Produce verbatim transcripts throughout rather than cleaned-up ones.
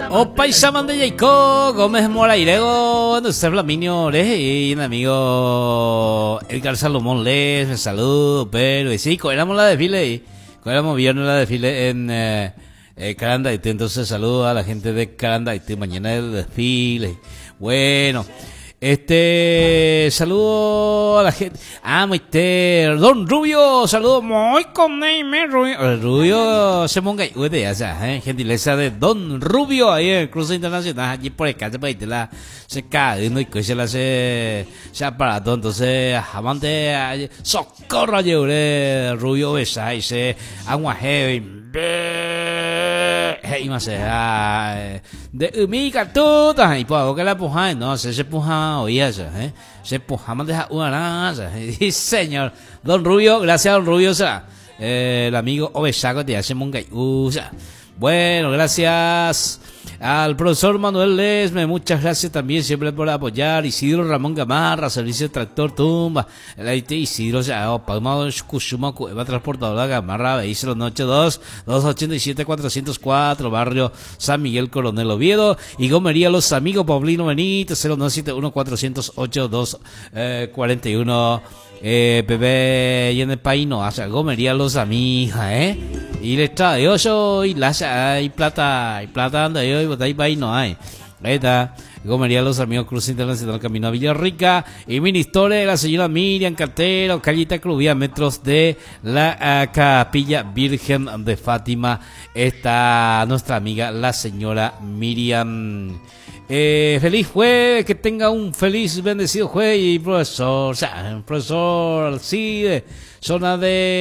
Opa y Shaman de Jacob Gómez Morairego, nuestro Flaminio Les y un amigo Edgar Salomón Les, me saludo, pero y sí, éramos la desfile y éramos viernes la desfile en eh, eh, Carandaití, entonces saludo a la gente de Carandaití, mañana el desfile. Bueno, este saludo a la gente. Ah, mister Don Rubio, saludo muy con Rubio. Rubio se monga y ya sea, eh, gentileza de Don Rubio ahí en el cruce internacional, allí por el calle para irte la se cae no y que se la hace se aparato, entonces amante socorro lleve Rubio besa y se agua heavy. Y más de mi cartuta y pues que la puja no se se puja oía eh se puja más deja una sí señor Don Rubio, gracias Don Rubio, o sea, eh, el amigo Obesaco te hace monga usa. Bueno, gracias al profesor Manuel Lesme, muchas gracias también siempre por apoyar. Isidro Ramón Gamarra, servicio de tractor Tumba, el I T Isidro, o sea, Palmado Cushuma, Cueva Transportadora Gamarra, Vehículo Noche dos, dos ochenta y siete cuatrocientos cuatro, Barrio San Miguel Coronel Oviedo, y Gomería Los Amigos, Paulino Benítez, cero nueve siete uno cuatrocientos ocho dos cuarenta y uno. Eh, Pepe y en el país no hace Gomería Los Amigos, eh, y le trae ocho y la hay plata, y plata anda yo y botáis país no hay. Ahí está, Gomería Los Amigos, Cruz Internacional, Camino a Villarrica, y Ministore de la señora Miriam Cartero, Callita Clubía, metros de la uh, Capilla Virgen de Fátima, está nuestra amiga la señora Miriam. Eh, feliz jueves, que tenga un feliz bendecido jueves y profesor, o sea, profesor Alcide, zona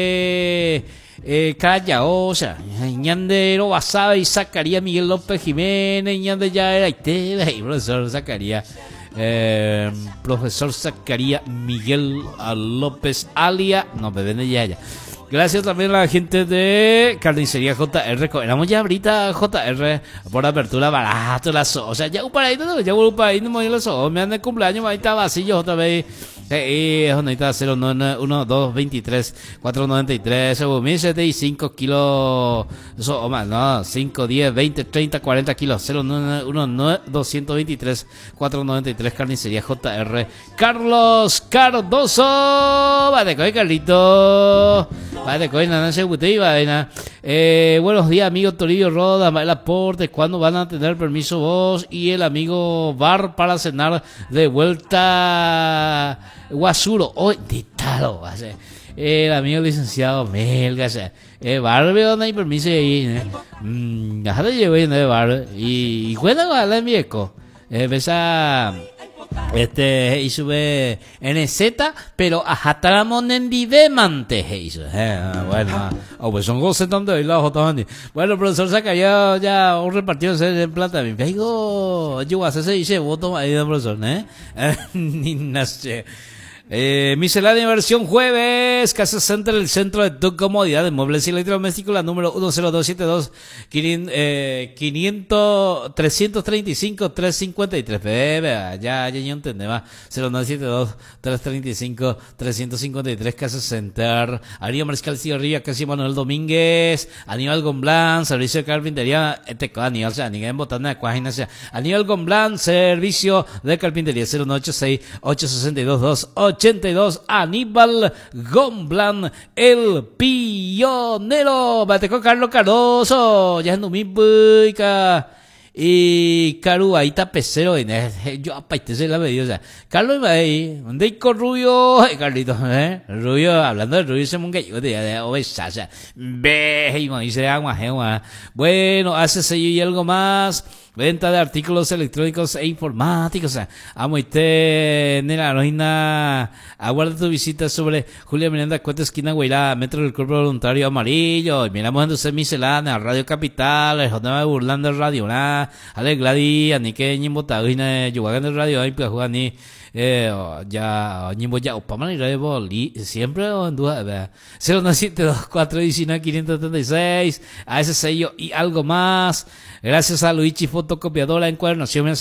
de eh, Calla, o sea, Ñandero Basada y Zacarías Miguel López Jiménez, Ñande ya era y profesor Zacarías, eh, profesor Zacarías Miguel López Alia, no me ven ya ya. Gracias también a la gente de Carnicería J R. Éramos ya ahorita J R por apertura barato la so. O sea, ya un paradito, ya un paradito me la so. Me han de cumpleaños, ahí está vacío otra vez. Eh, donde está cero nueve uno dos veintitrés cuatro noventa y tres, mil setenta y cinco kilos, eso o más, no, cinco, diez, veinte, treinta, cuarenta kilos, cero nueve uno doscientos veintitrés cuatro noventa y tres, Carnicería J R. Carlos Cardoso, vale, coge Carlito, vale, coge nada, se gustó, vaina. Eh, buenos días, amigo Toribio Roda, el aporte, ¿cuándo van a tener permiso vos y el amigo Bar para cenar de vuelta Guasuro? Hoy, de talo, el amigo licenciado Melga, o sea, eh, Bar, ¿veo no hay permiso ahí? ¿Eh? Mmm, déjate llevar en el bar, y, y cuenta con la viejo, eh, esa... Este hizo en el Z, pero ajatamos en divemante hizo. Eh, bueno, oh, pues son cosas tanto y la otra. Bueno, profesor saca ya ya un repartido en plata. Me digo, yo a hacer ese voto ahí del profesor, ¿eh? Ni nace. Eh, miscelánea versión jueves, Casa Center, el centro de tu comodidad de muebles y electrodomésticos, la número uno cero dos siete dos, quinientos, trescientos treinta y cinco, trescientos cincuenta y tres, bebé, ya, ya, ya entendé, va, cero nueve siete dos, trescientos treinta y cinco, trescientos cincuenta y tres, Casa Center, Avenida Mariscal Cigarría, casi Manuel Domínguez, Aníbal Gomblán, servicio de carpintería, este Aníbal, o sea, ni en botana de cuágina, o sea, Aníbal Gomblán, servicio de carpintería, cero nueve ocho seis, ocho seis dos, dos ochenta y dos, Aníbal Gomblán, el pionero, bate con Carlos Cardoso, ya es no mi buica, y Caru ahí está pecero, yo apaitese la medida, o sea, Carlos ahí, donde hay con Rubio, Carlito, eh, Rubio, hablando de Rubio, se monga yo de de obesa, o sea, ve, y me dice agua, agua, bueno, hace sello y algo más. Venta de artículos electrónicos e informáticos. O sea, amo y te en la nómina. Aguarda tu visita sobre Julia Miranda, Cuenta Esquina, Guairá, Metro del Cuerpo Voluntario Amarillo. Y miramos en tu miscelánea, Radio Capital, el J M Burlando Radio, ¿no? Ale Gladi, Anike, Ñimbo, Hina, Yugagan del Radio, ahí pues jugar ni. Eh, ya, Ñimbo ya, Opama y Radio Boli, siempre en duda, cero nueve siete dos cuatro uno nueve quinientos treinta y seis, a ese sello y algo más. Gracias a Luigi Fotocopiadora, encuadernación